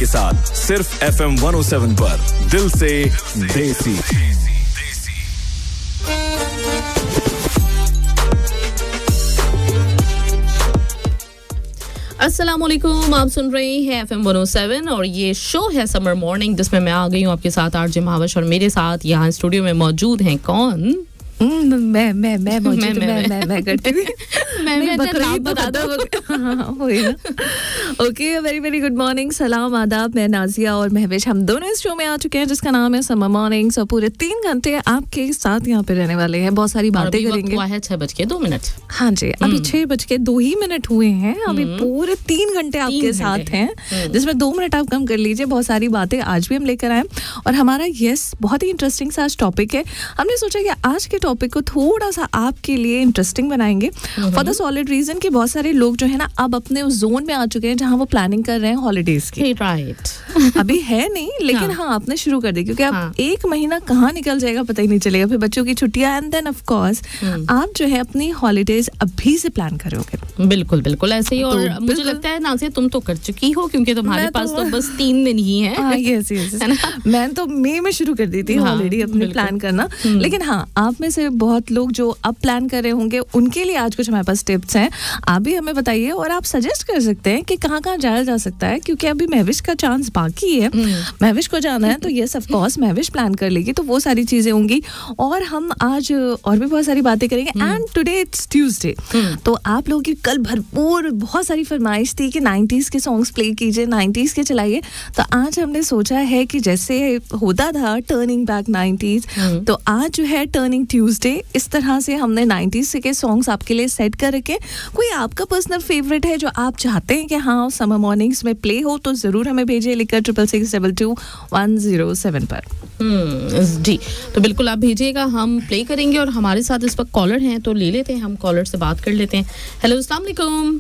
के साथ सिर्फ FM 107 पर दिल से देसी। अस्सलामुअलैकुम, आप सुन रहे हैं FM 107 और ये शो है समर मॉर्निंग जिसमें मैं आ गई हूँ आपके साथ आरजे महावश और मेरे साथ यहाँ स्टूडियो में मौजूद हैं कौन? मैं करती हूँ okay, very very good morning, सलाम आदाब। मैं नाजिया और महविश हम दोनों इस शो में आ चुके हैं जिसका नाम है समर मॉर्निंग। सो पूरे 3 घंटे आपके साथ यहाँ पे रहने वाले हैं, बहुत सारी बातें करेंगे। हुआ है 6:02। हाँ जी, अभी 6:02 हुए हैं। अभी पूरे 3 घंटे आपके साथ हैं, जिसमें 2 मिनट आप कम कर लीजिए। बहुत सारी बातें आज भी हम लेकर आए और हमारा बहुत ही इंटरेस्टिंग सा आज टॉपिक है। हमने सोचा कि आज के टॉपिक को थोड़ा सा आपके लिए इंटरेस्टिंग बनाएंगे फॉर द सॉलिड रीजन कि बहुत सारे लोग जो है ना अब अपने उस जोन में आ चुके हैं जहां वो प्लानिंग कर रहे हैं हॉलीडेज की। राइट अभी है नहीं, लेकिन हाँ आपने शुरू कर दी, क्योंकि अब 1 महीना कहाँ निकल जाएगा पता ही नहीं चलेगा। फिर बच्चों की छुट्टियां एंड देन ऑफ कोर्स आप जो है अपनी हॉलीडेज अभी से प्लान करोगे। बिल्कुल बिल्कुल ऐसे ही। और मुझे लगता है नाज़िया तुम तो कर चुकी हो, क्योंकि तुम्हारे पास तो बस 3 दिन ही है। यस मैं तो मई में शुरू कर दी थी ऑलरेडी अपनी प्लान करना। लेकिन हाँ, आप में से बहुत लोग जो अब प्लान कर रहे होंगे उनके लिए आज कुछ हमारे पास टिप्स हैं। आप भी हमें बताइए और आप सजेस्ट कर सकते हैं कि कहाँ कहाँ जाया जा सकता है, क्योंकि अभी महविश का चांस बाकी है। महविश को जाना है तो yes of course Mahwish plan कर लेगी, तो वो सारी चीजें होंगी। और हम आज और भी बहुत सारी बातें करेंगे। एंड टुडे इट्स ट्यूसडे, तो आप लोगों की कल भरपूर बहुत सारी फरमाइश थी कि 90s के सॉन्ग्स प्ले कीजिए, 90s के चलाइए। तो आज हमने सोचा है कि जैसे होता था टर्निंग बैक 90s, तो आज जो है टर्निंग ट्यूसडे, इस तरह से हमने 90s के सॉन्ग्स आपके लिए सेट कर रखे। कोई आपका पर्सनल फेवरेट है जो आप चाहते हैं कि हाँ समर मॉर्निंग्स में प्ले हो, तो जरूर हमें भेजिए लिखकर 66622107 पर। जी, तो बिल्कुल आप भेजिएगा, हम प्ले करेंगे। और हमारे साथ इस वक्त कॉलर हैं, तो ले लेते हैं, हम कॉलर से बात कर लेते हैं। हेलो, अस्सलाम वालेकुम।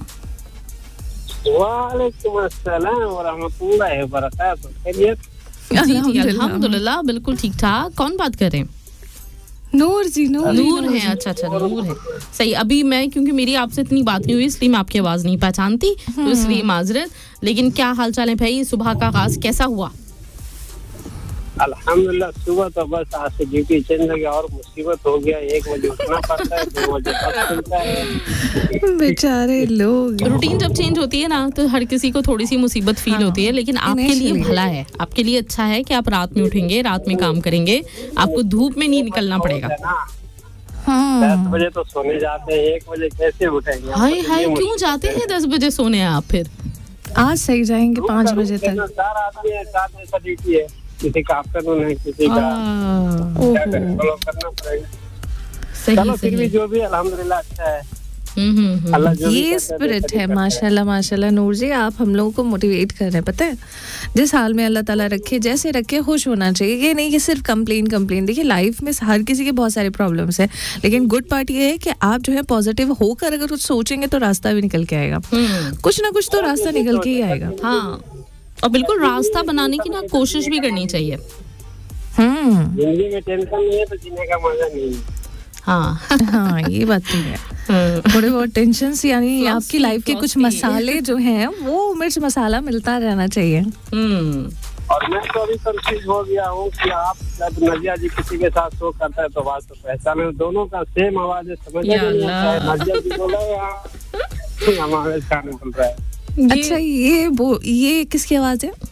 वालेकुम अस्सलाम व रहमतुल्लाहि व बरकातहू। खैरियत? जी अल्हम्दुलिल्लाह, बिल्कुल ठीक ठाक। कौन बात कर रहे हैं? नूर जी। नूर है। अच्छा नूर है, सही। अभी मैं, क्योंकि मेरी आपसे इतनी बात नहीं हुई, इसलिए मैं आपकी आवाज नहीं पहचानती, तो इसलिए माजरत। लेकिन क्या हाल चाल है भाई? सुबह का आगाज कैसा हुआ? अल्हम्दुलिल्लाह, सुबह तो बस आज से ड्यूटी चेंज हो गया और मुसीबत हो गया। 1 बजे उठना पड़ता है, 2 बजे बस खुलता है। बेचारे लोग। रूटीन जब चेंज होती है ना, तो हर किसी को थोड़ी सी मुसीबत फील होती है। लेकिन आपके लिए भला है, आपके लिए अच्छा है कि आप रात में उठेंगे, रात में काम करेंगे, आपको धूप में नहीं निकलना पड़ेगा। 10 बजे तो सोने जाते हैं, 1 बजे कैसे उठेंगे? हाय क्यों जाते हैं 10 बजे सोने आप? फिर आज सही जाएंगे 5 बजे तक। 4 आदमी है, 7 बजे ड्यूटी है, किसी का आफ्टरनून है, किसी का क्या करें, फॉलो करना पड़ेगा। चलो फिर भी जो भी अल्हम्दुलिल्लाह अच्छा है। ये स्पिरिट है, माशाल्लाह माशाल्लाह। नूर जी, आप हम लोगों को मोटिवेट कर रहे हैं, पता है, जिस हाल में अल्लाह ताला रखे, जैसे रखे, खुश होना चाहिए। ये नहीं कि सिर्फ कंप्लेन। देखिए लाइफ में हर किसी के बहुत सारे प्रॉब्लम्स हैं, लेकिन गुड पार्ट ये है कि आप जो है पॉजिटिव होकर अगर कुछ सोचेंगे तो रास्ता भी निकल के आएगा। कुछ ना कुछ तो रास्ता निकल के ही आएगा। हाँ, और बिल्कुल रास्ता बनाने की ना कोशिश भी करनी चाहिए। जिंदगी में टेंशन नहीं है तो जीने का मजा नहीं है। हाँ ये बात तो है। थोड़े बहुत टेंशन यानी आपकी लाइफ के कुछ मसाले जो हैं वो मिर्च मसाला मिलता रहना चाहिए। और मैं तो अभी कंफ्यूज हो गया हूँ कि आप जब नजिया जी किसी के साथ शो करता है तो बात तो पहचान, दोनों का सेम आवाज है, समझ नहीं आता है। नजिया जी बोला है, हमारे गाने बोल रहा है। अच्छा, ये किसकी आवाज है?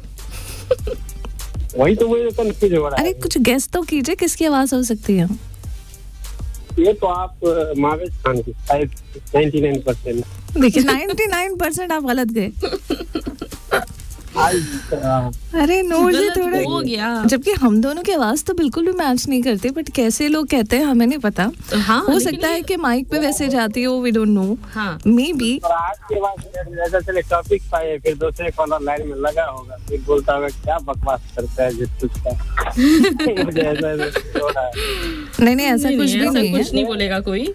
वही तो मुझे कंफ्यूज हो रहा है। अरे कुछ गेस तो कीजिए, किसकी आवाज हो सकती है? ये तो आप मावेश खान की 99%। देखिए 99% आप गलत गए। अरे नूर जी थोड़ा हो गया, जबकि हम दोनों की आवाज तो बिल्कुल भी मैच नहीं करती, बट कैसे लोग कहते हैं हमें नहीं पता। हो सकता है कि माइक पे वैसे जाती हो, we don't know, may be. आज के बाद जैसा चले टॉपिक पाए, फिर दूसरे कॉलर लाइन में लगा होगा, फिर बोलता होगा क्या बकवास करता है जिस कुछ का। नहीं ऐसा कुछ भी नहीं है, कुछ नहीं बोलेगा कोई।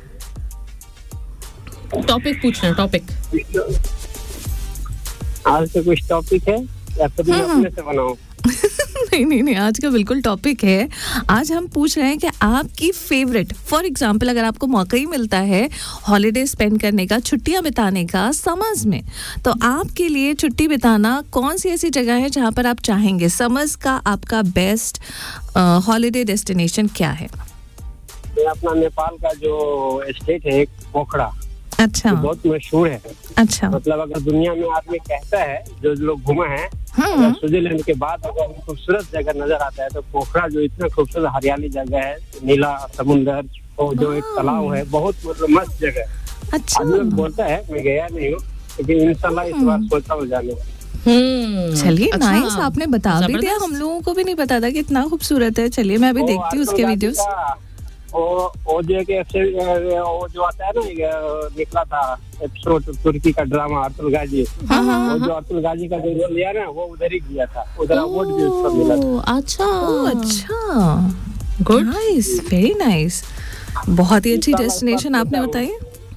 टॉपिक पूछना, टॉपिक आज से कुछ टॉपिक है या फिर मैं अपने से बनाऊं? नहीं, आज का बिल्कुल टॉपिक है। आज हम पूछ रहे हैं कि आपकी फेवरेट, फॉर एग्जाम्पल अगर आपको मौका ही मिलता है हॉलीडे स्पेंड करने का, छुट्टियां बिताने का समर्स में, तो आपके लिए छुट्टी बिताना कौन सी ऐसी जगह है जहां पर आप चाहेंगे? समर्स का आपका बेस्ट हॉलीडे डेस्टिनेशन क्या है? अपना नेपाल का जो स्टेट है पोखरा, अच्छा, बहुत मशहूर है। अच्छा, मतलब अगर दुनिया में आदमी कहता है, जो लोग घुमा है, स्विट्जरलैंड के बाद अगर खूबसूरत जगह नजर आता है तो पोखरा जो इतना खूबसूरत हरियाली जगह है, नीला समुंदर और जो एक तालाब है, बहुत मतलब मस्त जगह है। अच्छा, आदमी लोग बोलता है, मैं गया नहीं हूँ, लेकिन इंशाल्लाह इस बार सोचता हूँ जाने का। चलिए, नाइस, आपने बता भी दिया, हम लोगों को भी नहीं पता था कि इतना खूबसूरत है। चलिए, मैं अभी देखती हूँ उसके वीडियोस। वो जो आता है ना, निकला था एपिसोड तुर्की का ड्रामा अर्तुल गाजी, वो जो अर्तुल गाजी का जो रोल लिया ना, वो उधर ही किया था, उधर अवार्ड भी उसको मिला था। अच्छा, गुड, नाइस, वेरी नाइस, बहुत ही अच्छी डेस्टिनेशन आपने बताई।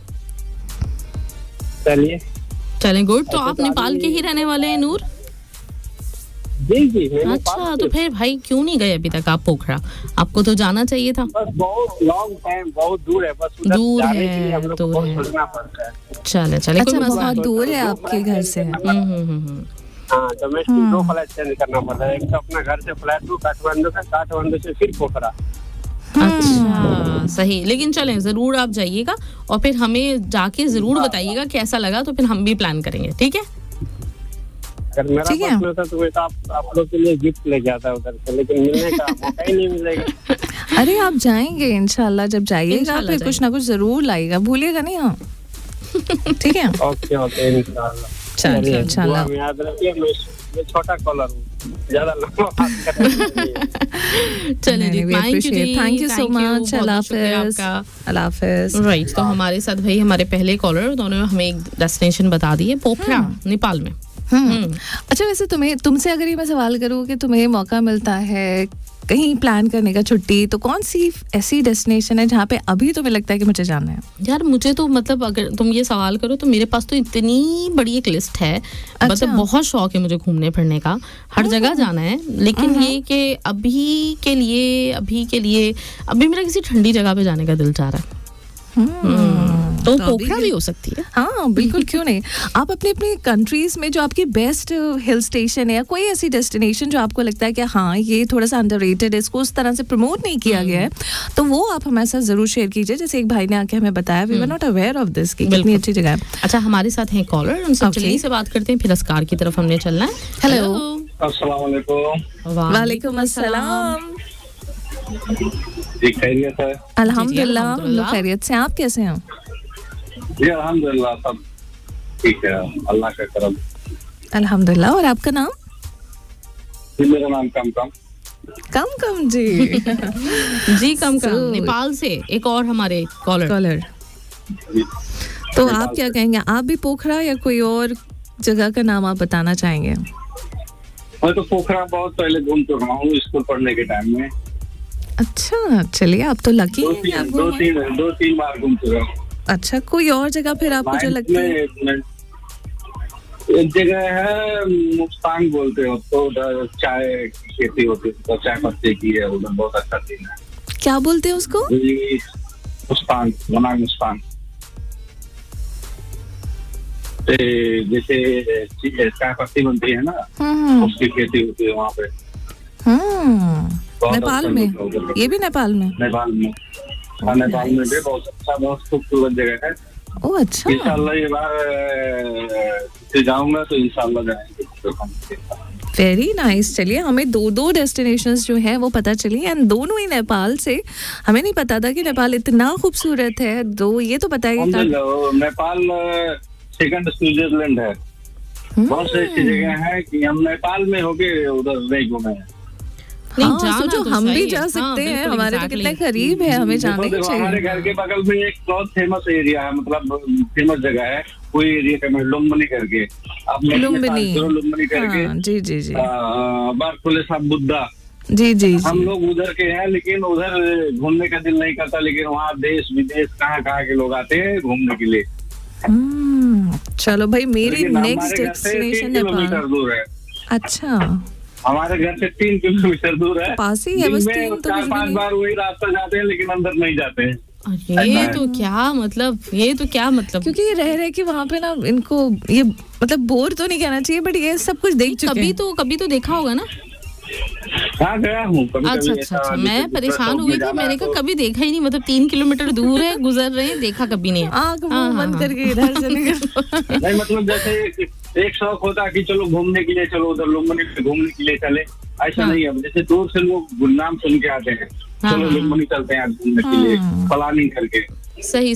चलिए गुड। तो आप नेपाल के ही रहने वाले हैं नूर? जी। अच्छा, तो फिर भाई क्यों नहीं गए अभी तक आप पोखरा? आपको तो जाना चाहिए था। बस बहुत लॉन्ग टाइम, बहुत दूर है, बस दूर है, चले। अच्छा, बहुत दूर है आपके घर से? हाँ, डोमेस्टिक 2 फ्लाइट चेंज करना पड़ता है। एक तो अपना घर से फ्लाइट टू काठमांडू का, काठमांडू से फिर पोखरा। अच्छा, सही। लेकिन चलें, जरूर आप जाइएगा और फिर हमें जाके जरूर बताइएगा कैसा लगा, तो फिर हम भी प्लान करेंगे, ठीक है? अगर मेरा पास होता तो मैं तो आप लोग के लिए गिफ्ट लेके आता उधर से, लेकिन मिलने का मौका ही नहीं मिलेगा। अरे आप जाएंगे इंशाल्लाह, जब जाइएगा फिर कुछ ना कुछ जरूर लाइएगा, भूलिएगा नहीं। हाँ, ठीक है, ओके इंशाल्लाह। चलिए, इंशाल्लाह याद रखिए, मैं छोटा कॉलर हूँ, ज्यादा लंबा बात करना नहीं। चलिए, thank you so much, Allah Hafiz. Right, तो हमारे साथ भाई हमारे पहले कॉलर, उन्होंने हमें एक डेस्टिनेशन बता दी है, पोखरा, नेपाल में। अच्छा, वैसे तुमसे अगर ये मैं सवाल करूँ कि तुम्हें मौका मिलता है कहीं प्लान करने का छुट्टी, तो कौन सी ऐसी डेस्टिनेशन है जहाँ पे अभी तुम्हें लगता है कि मुझे जाना है? यार, मुझे तो मतलब अगर तुम ये सवाल करो तो मेरे पास तो इतनी बड़ी एक लिस्ट है। अच्छा। मतलब बहुत शौक है मुझे घूमने फिरने का, हर जगह जाना है, लेकिन ये कि अभी के लिए अभी मेरा किसी ठंडी जगह पे जाने का दिल चाह रहा है। तो पोखरा भी हो सकती है। हाँ, बिल्कुल, क्यों नहीं। आप अपनी कंट्रीज में जो आपकी बेस्ट हिल स्टेशन है या कोई ऐसी डेस्टिनेशन जो आपको लगता है कि हाँ ये थोड़ा सा अंडररेटेड है, इसको उस तरह से प्रमोट नहीं किया गया है, तो वो आप हमारे साथ जरूर शेयर कीजिए। जैसे एक भाई ने आके हमें बताया, we were not aware of this, कि कितनी अच्छी जगह है। अच्छा, हमारे साथ हैं कॉलर, उनसे जल्दी से बात करते हैं, फिर अस्कार की तरफ हमने चलना है। हेलो, अस्सलाम वालेकुम। वालेकुम अस्सलाम। जी, खैरियत है? अल्हम्दुलिल्लाह, हम लोग खैरियत से। आप कैसे हैं? जी अल्हम्दुलिल्लाह, सब ठीक है, अल्लाह का करम। अल्हम्दुलिल्लाह। और आपका नाम? जी, मेरा नाम कम जी। जी, कम नेपाल से एक और हमारे कॉलर। तो आप क्या कहेंगे, आप भी पोखरा या कोई और जगह का नाम आप बताना चाहेंगे? मैं तो पोखरा बहुत पहले घूम चुका हूँ, स्कूल पढ़ने के टाइम में। अच्छा, चलिए, आप तो लकी हैं। दो तीन बार घूम चुका हूँ। अच्छा, कोई और जगह फिर आपको जो लगती है? एक जगह है मुस्तांग बोलते हो, तो उधर चाय की खेती होती है, तो चाय पत्ती की है, उधर बहुत अच्छा सीन है। क्या बोलते हैं उसको? मुस्तांग, मुस्तांग। जैसे चाय पत्ती बनती है ना, उसकी खेती होती है वहाँ पे। नेपाल में? ये भी नेपाल में? नेपाल में भी बहुत अच्छा, बहुत खूबसूरत जगह है। ओह, अच्छा। इंशाल्लाह ये बार जाऊंगा तो इंशाल्लाह जाएंगे। Very nice. चलिए, हमें दो डेस्टिनेशंस जो है वो पता चली, एंड दोनों ही नेपाल से। हमें नहीं पता था कि नेपाल इतना खूबसूरत है। ये तो पता है नेपाल सेकंड स्विट्जरलैंड है। बहुत सी ऐसी जगह है कि हम नेपाल में होके उधर नहीं घूमे हैं। सोचो, हम भी जा सकते हैं, हमारे तो कितने करीब है, हमें जाने की चाहिए। हमारे घर के बगल में एक बहुत फेमस एरिया है, मतलब फेमस जगह है, कोई एरिया का मैं लुम्बिनी करके, आप लुम्बिनी करके, जी बारकुले साहब बुद्धा, जी हम लोग उधर के हैं, लेकिन उधर घूमने का दिल नहीं करता, लेकिन वहाँ देश विदेश कहाँ के लोग आते हैं घूमने के लिए। चलो भाई, मेरी नेक्स्ट डेस्टिनेशन नेपाल। दूर है। अच्छा, हमारे घर से 3 किलोमीटर दूर है। पास ही है, बस 3 तो 4-5 बार वही रास्ता जाते हैं, लेकिन अंदर नहीं जाते हैं। ये तो क्या मतलब, क्योंकि ये रह के वहाँ पे ना इनको ये मतलब बोर तो नहीं कहना चाहिए, बट ये सब कुछ देख चुके हैं। कभी तो देखा होगा ना। हाँ, गया हूँ। अच्छा, मैं परेशान हो गई थी, मैंने कहा कभी देखा ही नहीं, मतलब 3 किलोमीटर दूर है, गुजर रहे हैं, देखा कभी नहीं। आँख बंद करके इधर से निकल। नहीं, मतलब जैसे एक शौक होता है कि चलो घूमने के लिए, चलो उधर लुम्बिनी पे घूमने के लिए चले, ऐसा नहीं है। जैसे दूर से लोग गुमनाम सुन के आते हैं, चलो लुम्बिनी चलते हैं घूमने के लिए, प्लानिंग करके। सही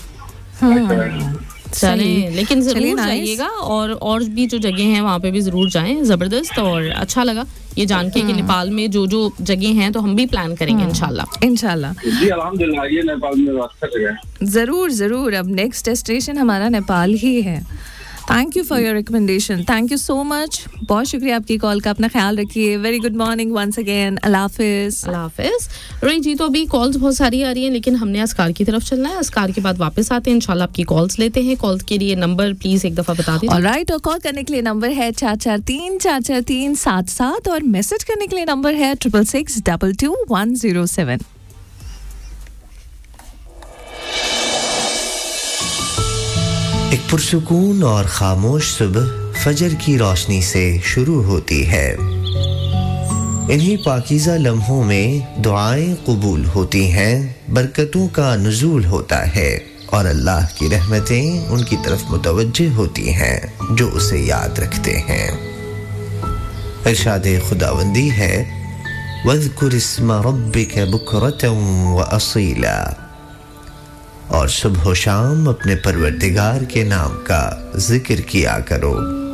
चले, लेकिन जरूर जाइएगा, और भी जो जगह हैं वहाँ पे भी जरूर जाएं। जबरदस्त, और अच्छा लगा ये जान के कि नेपाल में जो जगह हैं तो हम भी प्लान करेंगे इंशाल्लाह। जी अल्हम्दुलिल्लाह, ये नेपाल में अच्छा जगह है। जरूर अब नेक्स्ट डेस्टिनेशन हमारा नेपाल ही है। Thank you for your recommendation, thank you so much, बहुत शुक्रिया आपकी कॉल का। अपना ख्याल रखिए। Very good morning once again. अल्लाह हाफिज। राइट जी, तो अभी कॉल्स बहुत सारी आ रही हैं, लेकिन हमने अस्कार की तरफ चलना है। अस्कार के बाद वापस आते हैं, इंशाल्लाह आपकी कॉल्स लेते हैं। कॉल्स के लिए नंबर प्लीज एक दफा बता दीजिए। ऑलराइट, और कॉल करने के लिए नंबर है 443-443-77 और मैसेज करने के लिए नंबर है 66622107। एक पुरसुकून और खामोश सुबह फजर की रोशनी से शुरू होती है। इन्हीं पाकीज़ा लम्हों में दुआएं कबूल होती हैं, बरकतों का नुज़ूल होता है और अल्लाह की रहमतें उनकी तरफ मुतवज्जे होती हैं जो उसे याद रखते हैं। इरशाद खुदावंदी है, वज़्कुर इस्म रब्बिक बुक्रतन व असीला, और सुबह शाम अपने परवरदिगार के नाम का जिक्र किया करो।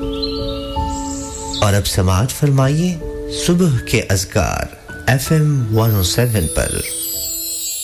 और अब समाअत फरमाइए सुबह के अज़कार FM 107 पर।